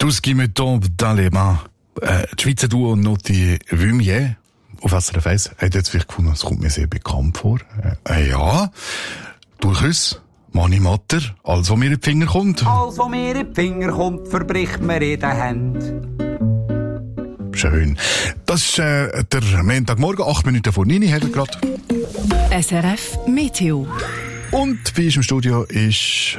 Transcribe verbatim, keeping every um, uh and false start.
Tout ce qui me tombe dans les mains. Äh, die Schweizer Duo Noti Vumier auf S R F eins hat jetzt vielleicht gefunden, es kommt mir sehr bekannt vor. Äh, ja, durchaus. Mani Matter, alles, was mir in die Finger kommt. Alles, was mir in die Finger kommt, verbricht mir in den Händen. Schön. Das ist äh, der Montagmorgen, acht Minuten vor neun, hat er gerade. S R F Meteo. Und bei uns im Studio ist